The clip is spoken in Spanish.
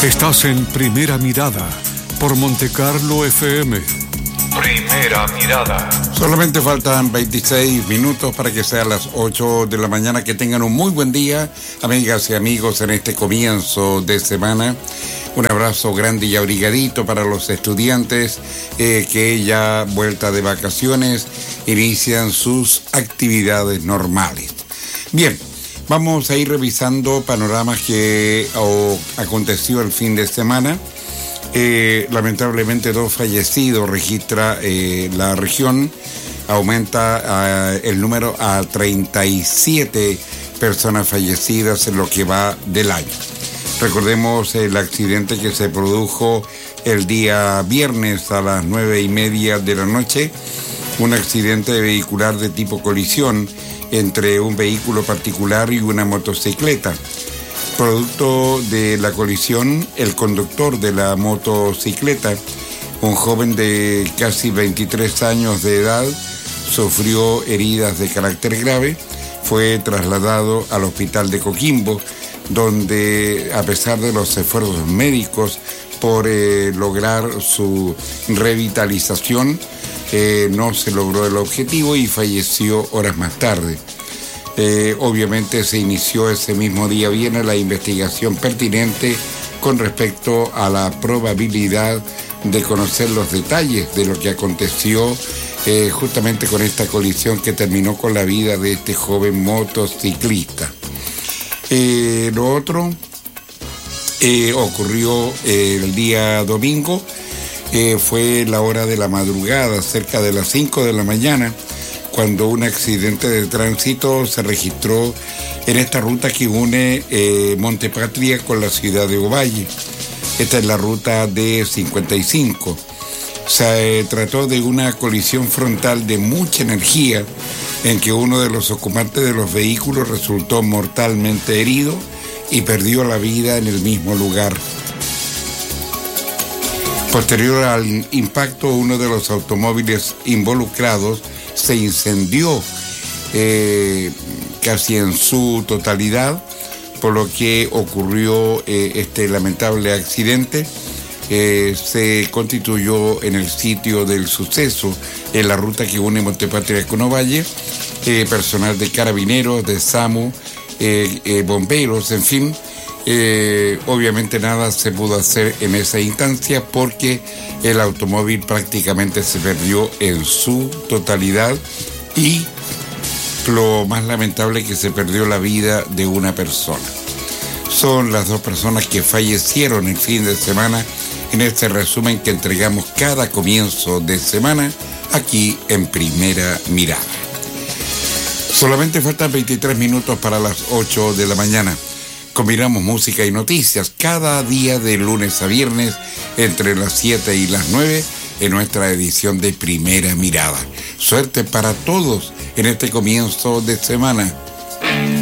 Estás en Primera Mirada por Montecarlo FM. Primera Mirada. Solamente faltan 26 minutos para que sean las 8 de la mañana. Que tengan un muy buen día, amigas y amigos, en este comienzo de semana. Un abrazo grande y abrigadito para los estudiantes que ya vuelta de vacaciones inician sus actividades normales. Bien, vamos a ir revisando panoramas que aconteció el fin de semana. Lamentablemente 2 fallecidos registra la región. Aumenta el número a 37 personas fallecidas en lo que va del año. Recordemos el accidente que se produjo el día viernes a las 9:30 de la noche. Un accidente vehicular de tipo colisión entre un vehículo particular y una motocicleta. Producto de la colisión, el conductor de la motocicleta, un joven de casi 23 años de edad, sufrió heridas de carácter grave. Fue trasladado al hospital de Coquimbo, donde, a pesar de los esfuerzos médicos por lograr su revitalización, no se logró el objetivo y falleció horas más tarde. Obviamente se inició ese mismo día la investigación pertinente con respecto a la probabilidad de conocer los detalles de lo que aconteció justamente con esta colisión que terminó con la vida de este joven motociclista. Lo otro ocurrió el día domingo, fue la hora de la madrugada, cerca de las 5 de la mañana, cuando un accidente de tránsito se registró en esta ruta que une Montepatria con la ciudad de Ovalle. Esta es la ruta D55. Se trató de una colisión frontal de mucha energía en que uno de los ocupantes de los vehículos resultó mortalmente herido y perdió la vida en el mismo lugar. Posterior al impacto, uno de los automóviles involucrados se incendió casi en su totalidad, por lo que ocurrió este lamentable accidente. Se constituyó en el sitio del suceso, en la ruta que une Montepatria con Ovalle, personal de carabineros, de SAMU, bomberos, en fin. Obviamente nada se pudo hacer en esa instancia porque el automóvil prácticamente se perdió en su totalidad y lo más lamentable es que se perdió la vida de una persona. Son las 2 personas que fallecieron el fin de semana en este resumen que entregamos cada comienzo de semana aquí en Primera Mirada. Solamente faltan 23 minutos para las 8 de la mañana. Combinamos música y noticias cada día de lunes a viernes entre las 7 y las 9 en nuestra edición de Primera Mirada. Suerte para todos en este comienzo de semana.